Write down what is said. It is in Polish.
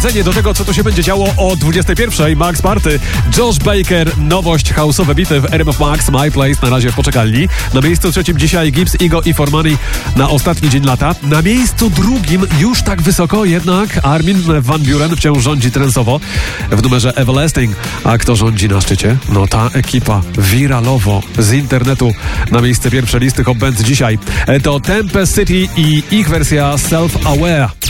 Do tego, co tu się będzie działo o 21:00. Max Party, Josh Baker, nowość house'owe bity w RMF Max, My Place na razie w poczekalni. Na miejscu trzecim dzisiaj Gibbs, Igo i Formani na ostatni dzień lata. Na miejscu drugim już tak wysoko jednak Armin van Buuren wciąż rządzi trensowo w numerze Everlasting. A kto rządzi na szczycie? No ta ekipa wiralowo z internetu na miejsce pierwsze listy Hot Bands dzisiaj. To Tempest City i ich wersja Self Aware.